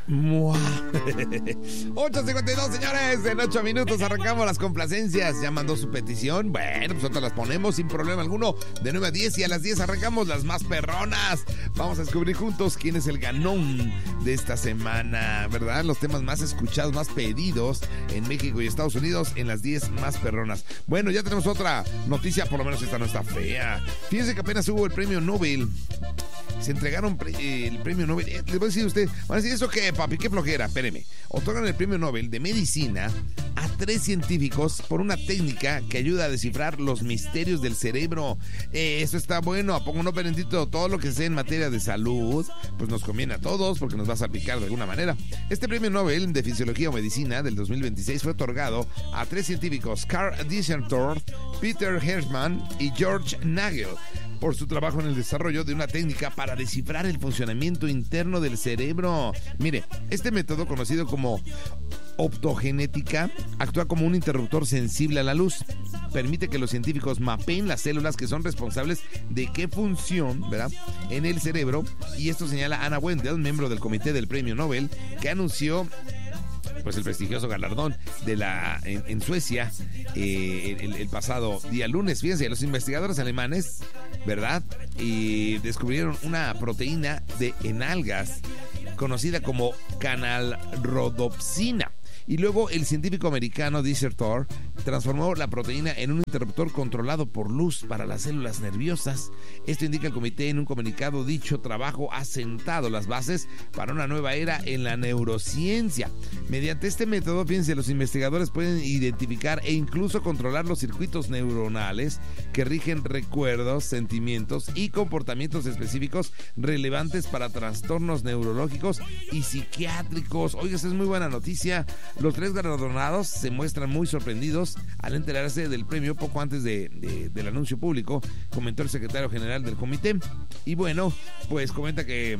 8:52, señores. En 8 minutos arrancamos las complacencias. ¿Ya mandó su petición? Bueno, pues nosotros las ponemos sin problema alguno. De 9 a 10 y a las 10 arrancamos las más perronas. Vamos a descubrir juntos quién es el ganón de esta semana, ¿verdad? Los temas más escuchados, más pedidos en México y Estados Unidos en las 10 más perronas. Bueno, ya tenemos otra noticia, por lo menos esta no está fea. Fíjense que apenas hubo el premio Nobel. Se entregaron el premio Nobel. Les voy a decir a ustedes, van a decir, ¿eso qué, papi? ¿Qué flojera? Espéreme. Otorgan el premio Nobel de Medicina a 3 científicos por una técnica que ayuda a descifrar los misterios del cerebro. Eso está bueno. ¿A poco no, Perentito? Todo lo que sea en materia de salud, pues nos conviene a todos porque nos va a salpicar de alguna manera. Este premio Nobel de Fisiología o Medicina del 2026 fue otorgado a 3 científicos, Karl Dissertor, Peter Hersman y George Nagel, por su trabajo en el desarrollo de una técnica para descifrar el funcionamiento interno del cerebro. Mire, este método, conocido como optogenética, actúa como un interruptor sensible a la luz. Permite que los científicos mapeen las células que son responsables de qué función, ¿verdad?, en el cerebro. Y esto señala Anna Wendell, miembro del comité del premio Nobel, que anunció pues el prestigioso galardón en Suecia el pasado día lunes. Fíjense, los investigadores alemanes, ¿verdad?, descubrieron una proteína en algas conocida como canalrodopsina. Y luego el científico americano Dissertor transformó la proteína en un interruptor controlado por luz para las células nerviosas. Esto indica el comité en un comunicado. Dicho trabajo ha sentado las bases para una nueva era en la neurociencia. Mediante este método, fíjense, los investigadores pueden identificar e incluso controlar los circuitos neuronales que rigen recuerdos, sentimientos y comportamientos específicos relevantes para trastornos neurológicos y psiquiátricos. Oiga, esa es muy buena noticia. Los 3 galardonados se muestran muy sorprendidos al enterarse del premio poco antes del anuncio público, comentó el secretario general del comité. Y bueno, pues comenta que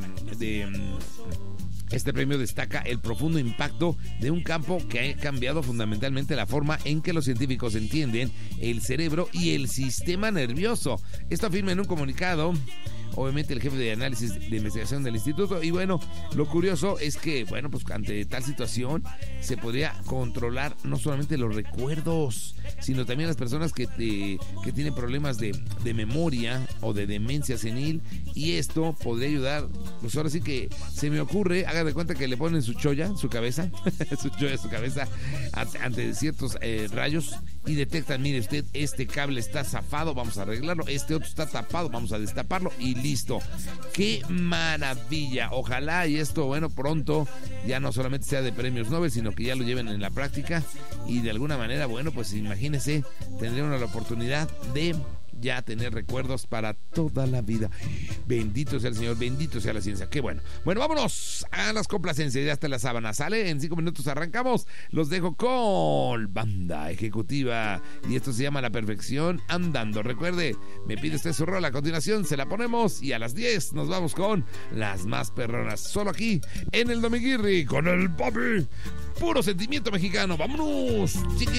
este premio destaca el profundo impacto de un campo que ha cambiado fundamentalmente la forma en que los científicos entienden el cerebro y el sistema nervioso. Esto afirma en un comunicado, obviamente, el jefe de análisis de investigación del instituto. Y bueno, lo curioso es que, bueno, pues ante tal situación se podría controlar no solamente los recuerdos, sino también las personas que tienen problemas de memoria o de demencia senil. Y esto podría ayudar, pues ahora sí que se me ocurre, haga de cuenta que le ponen su cholla, su cabeza, su cabeza ante ciertos rayos y detectan, mire usted, este cable está zafado, vamos a arreglarlo, este otro está tapado, vamos a destaparlo y listo. ¡Qué maravilla! Ojalá y esto, bueno, pronto ya no solamente sea de premios Nobel, sino que ya lo lleven en la práctica y de alguna manera, bueno, pues imagínense, tendrían la oportunidad de ya tener recuerdos para toda la vida. Bendito sea el Señor, bendito sea la ciencia. Qué bueno. Bueno, vámonos a las complacencias. Ya está la sábana. Sale, en 5 minutos arrancamos. Los dejo con Banda Ejecutiva y esto se llama La Perfección Andando. Recuerde, me pide usted su rol, a continuación se la ponemos y a las 10 nos vamos con las más perronas. Solo aquí en el Domiguirri con el papi. Puro sentimiento mexicano. Vámonos, chiqui.